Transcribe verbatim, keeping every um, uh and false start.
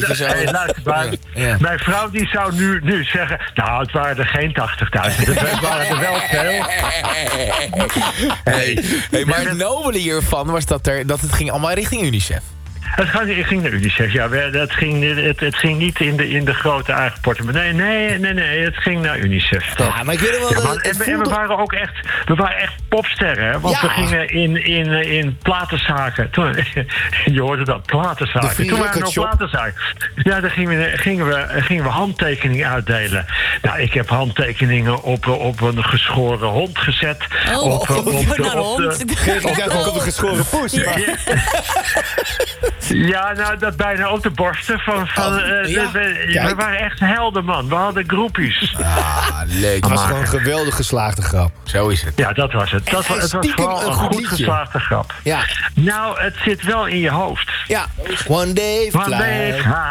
beetje zo. Hey, luister, maar, Ja, ja. Mijn vrouw die zou nu, nu zeggen... Nou, het waren er geen tachtigduizend. Het waren er wel veel. Hey, hey, maar het nobele hiervan was dat, er, dat het ging allemaal richting UNICEF. Het ging, het ging naar UNICEF, ja. Het ging, het, het ging niet in de, in de grote eigen portemonnee. Nee, nee, nee, het ging naar UNICEF. Dat. Ja, maar ik weet wel... Ja, maar, het en, we, en we voelde- waren ook echt, we waren echt popsterren, hè? Want Ja. we gingen in, in, in platenzaken. Toen, je hoorde dat, platenzaken. De Free Toen waren we Record nog Shop. platenzaken. Ja, daar gingen we, gingen, we, gingen we handtekeningen uitdelen. Nou, ik heb handtekeningen op, op een geschoren hond gezet. Oh, op, op, op, voor de- naar op de- hond. Ik dacht ook op een geschoren poes. Ja. Ja, nou, dat bijna op de borsten van... van Oh, eh, ja. de- de- ja, we Kijk. waren echt helden, man. We hadden groepjes. Ah, leuk. Het was gewoon een geweldig geslaagde grap. Zo is het. Ja, dat was het. Dat, En was- het was stiekem vooral een een goed goed liedje. geslaagde grap. Ja. Nou, het zit wel in je hoofd. Ja. One day One fly. day fly.